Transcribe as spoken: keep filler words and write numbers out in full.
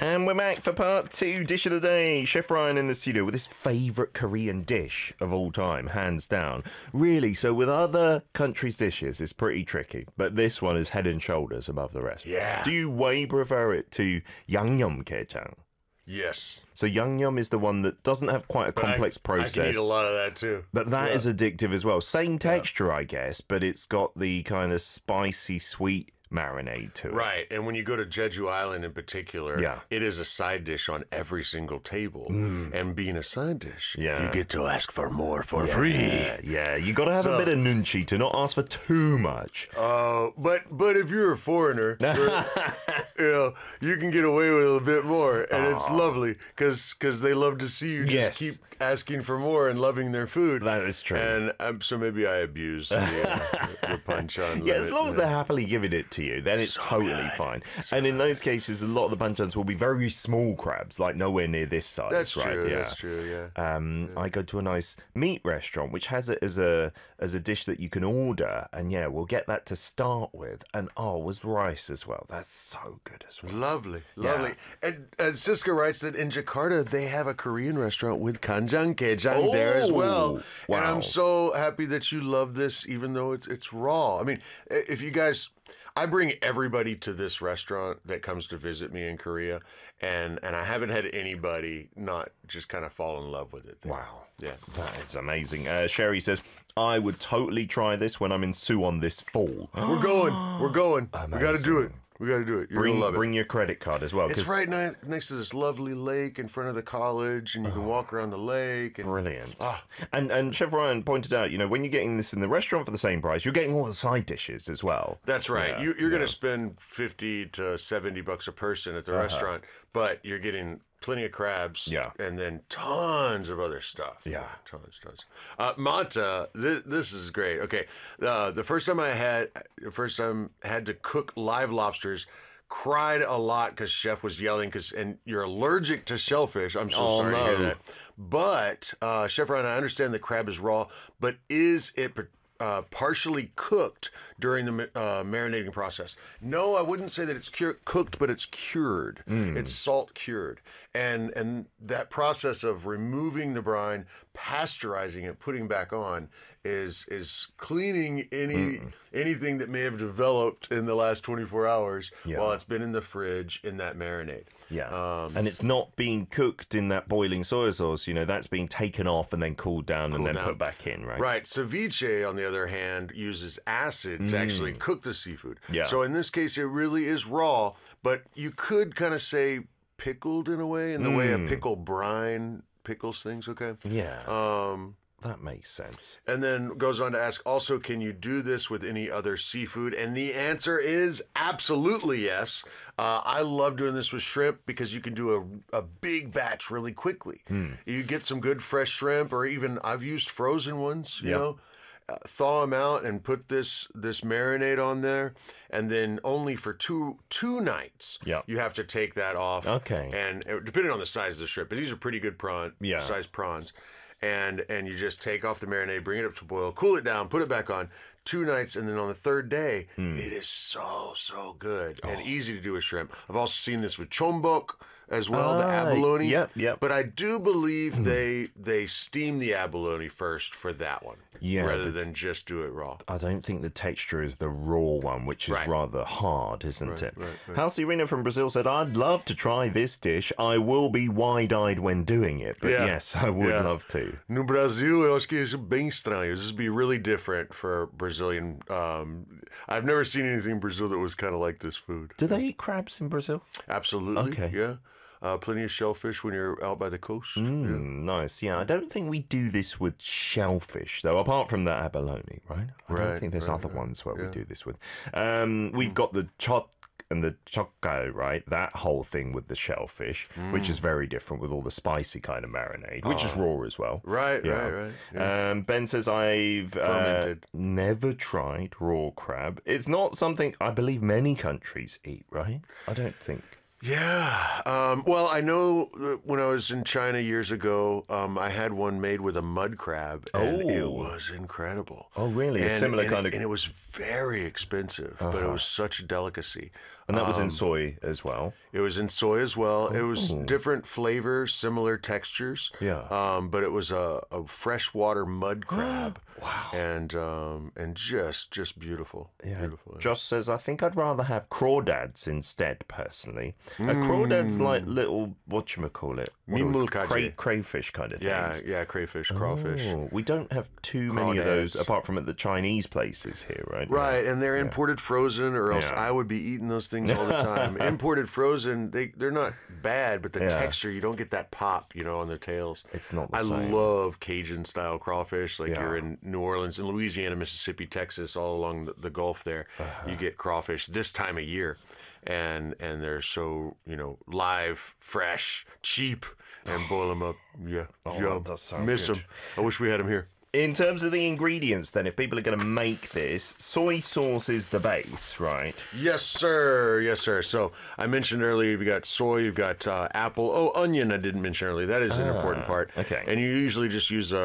And we're back for part two, Dish of the Day. Chef Ryan in the studio with his favourite Korean dish of all time, hands down. Really, so with other countries' dishes, it's pretty tricky. But this one is head and shoulders above the rest. Yeah. Do you way prefer it to 양념게장? Yes. So 양념 is the one that doesn't have quite a But complex I, process. I can eat a lot of that too. But that Yeah. is addictive as well. Same texture, yeah. I guess, but it's got the kind of spicy, sweet marinade to it. Right. And when you go to Jeju Island in particular, yeah. it is a side dish on every single table. Mm. And being a side dish, yeah. you get to ask for more for yeah, free. Yeah, you got to have so, a bit of nunchi to not ask for too much. Uh, but but if you're a foreigner, you know, you can get away with a bit more. And oh. it's lovely because they love to see you just yes. keep asking for more and loving their food. That is true. And um, so maybe I abuse the, uh, the panchan. Yeah, as long as they're happily giving it to you, then it's so totally good. fine. So and in good. those cases, a lot of the panchans will be very small crabs, like nowhere near this size. That's right? true. Yeah. That's true. Yeah. Um, yeah. I go to a nice meat restaurant which has it as a as a dish that you can order, and yeah, we'll get that to start with. And oh, was rice as well. That's so good as well. Lovely, lovely. Yeah. And, and Siska writes that in Jakarta they have a Korean restaurant with kanjang kejang oh, there as well. Wow. And I'm so happy that you love this, even though it's it's raw. I mean, if you guys. I bring everybody to this restaurant that comes to visit me in Korea, and, and I haven't had anybody not just kind of fall in love with it. There. Wow. Yeah. That is amazing. Uh, Sherry says, I would totally try this when I'm in Suwon this fall. We're going. We're going. Amazing. We got to do it. We got to do it. You're bring, gonna love it. Bring your credit card as well. It's right ni- next to this lovely lake in front of the college, and you can walk around the lake. And, brilliant. Oh. And and Chef Ryan pointed out, you know, when you're getting this in the restaurant for the same price, you're getting all the side dishes as well. That's right. Yeah, you, you're yeah. going to spend fifty to seventy bucks a person at the uh-huh. restaurant, but you're getting plenty of crabs, yeah. and then tons of other stuff. Yeah. Tons, tons. Uh, Mata, this, this is great. Okay, uh, the first time I had, the first time I had to cook live lobsters, cried a lot because chef was yelling because and you're allergic to shellfish. I'm so oh, sorry no. to hear that. But uh, Chef Ryan, I understand the crab is raw, but is it uh, partially cooked during the uh, marinating process? No, I wouldn't say that it's cur- cooked, but it's cured. Mm. It's salt cured, and and that process of removing the brine, pasteurizing it, putting back on is is cleaning any mm. anything that may have developed in the last twenty-four hours yeah. while it's been in the fridge in that marinade. Yeah, um, and it's not being cooked in that boiling soy sauce. You know, that's being taken off and then cooled down cooled and then down. put back in, right? Right. Ceviche, on the other hand, uses acid mm. to actually cook the seafood. Yeah. So in this case, it really is raw, but you could kind of say pickled in a way, in the mm. way a pickle brine pickles things. Okay. Yeah. Um. That makes sense. And then goes on to ask, also, can you do this with any other seafood? And the answer is absolutely yes. Uh, I love doing this with shrimp because you can do a, a big batch really quickly. Hmm. You get some good fresh shrimp, or even I've used frozen ones, you yep. know, uh, thaw them out and put this this marinade on there. And then only for two two nights, yep. you have to take that off. Okay. And uh, depending on the size of the shrimp, but these are pretty good prawn yeah. size prawns. And and you just take off the marinade, bring it up to boil, cool it down, put it back on, two nights, and then on the third day, mm. it is so, so good oh. and easy to do with shrimp. I've also seen this with chombok as well, uh, the abalone. Yep, yep. But I do believe mm. they they steam the abalone first for that one, yeah, rather the, than just do it raw. I don't think the texture is the raw one, which is right. rather hard, isn't right, it? Right, right. House Irina from Brazil said, I'd love to try this dish. I will be wide-eyed when doing it, but yeah. yes, I would yeah. love to. No Brasil, eu acho que isso é bem estranho. This would be really different for Brazilian. Um, I've never seen anything in Brazil that was kind of like this food. Do they eat crabs in Brazil? Absolutely. Okay. Yeah. Uh, plenty of shellfish when you're out by the coast. Mm, yeah. Nice. Yeah, I don't think we do this with shellfish, though, apart from the abalone, right? I right, don't think there's right, other right. ones where yeah. we do this with. Um, we've got the chot and the chokka, right? That whole thing with the shellfish, mm. which is very different with all the spicy kind of marinade, which oh. is raw as well. Right, yeah. right, right. Yeah. Um, Ben says, I've uh, never tried raw crab. It's not something I believe many countries eat, right? I don't think. Yeah. Um, well, I know that when I was in China years ago, um, I had one made with a mud crab, and it Oh. was incredible. Oh, really? A And, similar and kind it, of- and it was very expensive, but it was such a delicacy. And that was Um, in soy as well. It was in soy as well. It was Oh. different flavors, similar textures. Yeah. Um, but it was a, a freshwater mud crab. Wow. And um, and just just beautiful. Yeah. Beautiful. Josh says, I think I'd rather have crawdads instead, personally. A crawdad's like little, whatchamacallit? What are we- Mimulkaji. Cray, crayfish kind of Yeah, things. yeah, crayfish, crawfish. Oh, we don't have too many of those, Crawdads. apart from at the Chinese places here, right? Right, and they're imported frozen, or else Yeah. I would be eating those things all the time. Imported frozen, they they're not bad, but the Yeah. texture, you don't get that pop, you know, on their tails. It's not the I same. love Cajun style crawfish, like Yeah. you're in New Orleans, in Louisiana, Mississippi, Texas, all along the, the Gulf there. Uh-huh. You get crawfish this time of year, and and they're so you know live, fresh, cheap, and boil them up. Yeah, Oh, yeah. that does sound Miss good. them. I wish we had them here. In terms of the ingredients, then, if people are going to make this, soy sauce is the base, right? Yes, sir. Yes, sir. So I mentioned earlier, you've got soy, you've got uh, apple. Oh, onion, I didn't mention earlier. That is an important part. okay. And you usually just use a